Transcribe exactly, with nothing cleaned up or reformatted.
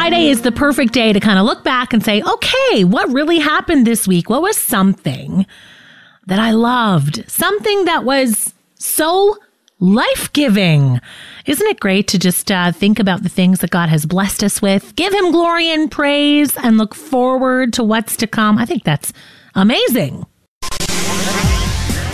Friday is the perfect day to kind of look back and say, okay, what really happened this week? What was something that I loved? Something that was so life-giving. Isn't it great to just uh, think about the things that God has blessed us with, give him glory and praise, and look forward to what's to come? I think that's amazing.